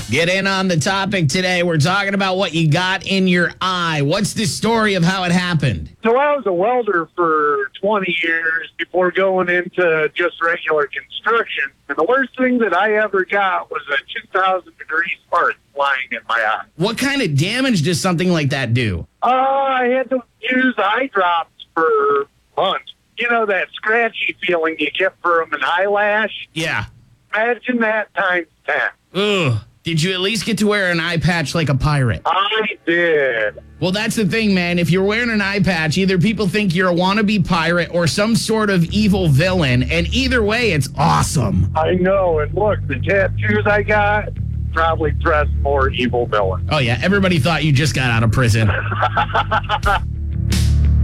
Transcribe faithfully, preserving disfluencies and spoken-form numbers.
Get in on the topic today. We're talking about what you got in your eye. What's the story of how it happened? So I was a welder for twenty years before going into just regular construction. And the worst thing that I ever got was a two thousand degree spark flying in my eye. What kind of damage does something like that do? Uh, I had to use eye drops for months. You know that scratchy feeling you get from an eyelash? Yeah. Imagine that times ten. Ugh. Did you at least get to wear an eye patch like a pirate? I did. Well, that's the thing, man. If you're wearing an eye patch, either people think you're a wannabe pirate or some sort of evil villain, and either way, it's awesome. I know, and look, the tattoos I got probably dress more evil villain. Oh, yeah, everybody thought you just got out of prison.